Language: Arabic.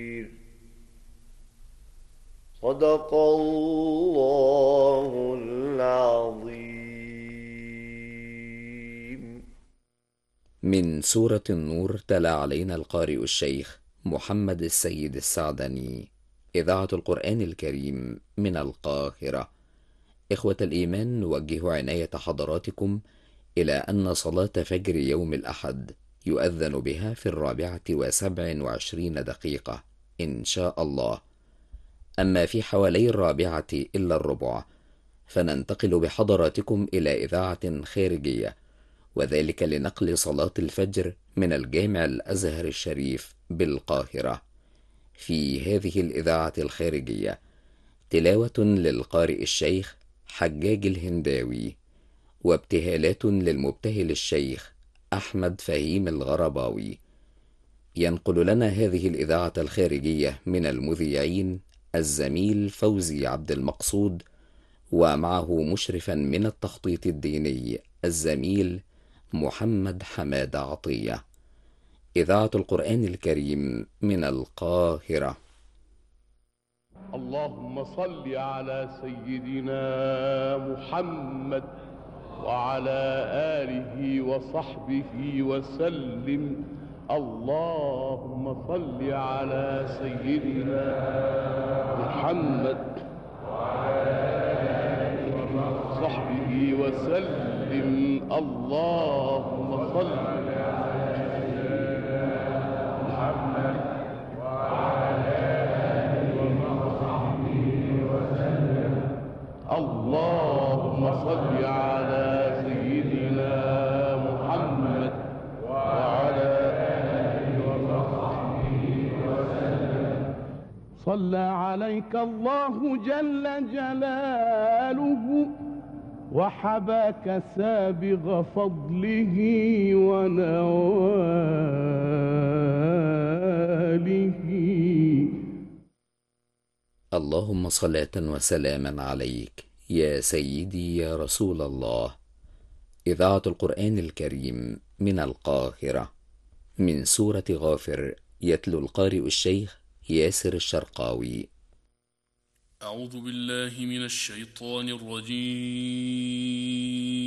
صدق الله العظيم. من سورة النور تلا علينا القارئ الشيخ محمد السيد السعدني. إذاعة القرآن الكريم من القاهرة. إخوة الإيمان، نوجه عناية حضراتكم إلى أن صلاة فجر يوم الأحد يؤذن بها في 24:27 إن شاء الله. أما في حوالي 4:45 فننتقل بحضراتكم إلى إذاعة خارجية، وذلك لنقل صلاة الفجر من الجامع الأزهر الشريف بالقاهرة. في هذه الإذاعة الخارجية تلاوة للقارئ الشيخ حجاج الهنداوي، وابتهالات للمبتهل الشيخ أحمد فهيم الغرباوي. ينقل لنا هذه الإذاعة الخارجية من المذيعين الزميل فوزي عبد المقصود، ومعه مشرفا من التخطيط الديني الزميل محمد حماد عطية. إذاعة القرآن الكريم من القاهرة. اللهم صل على سيدنا محمد وعلى آله وصحبه وسلم. اللهم صل على سيدنا محمد وصحبه وسلم. اللهم صل اللهم صل على سيدنا محمد وعلى آله وصحبه وسلم. صلى عليك الله جل جلاله وحباك سابغ فضله ونواله. اللهم صلاة وسلاما عليك يا سيدي يا رسول الله. إذاعة القرآن الكريم من القاهرة. من سورة غافر يتلو القارئ الشيخ ياسر الشرقاوي. أعوذ بالله من الشيطان الرجيم.